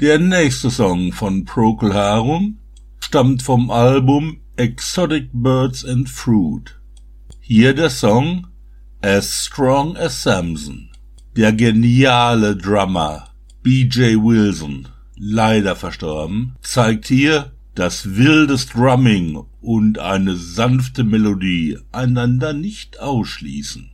Der nächste Song von Procol Harum stammt vom Album Exotic Birds and Fruit. Hier der Song As Strong as Samson. Der geniale Drummer B.J. Wilson, leider verstorben, zeigt hier, dass wildes Drumming und eine sanfte Melodie einander nicht ausschließen.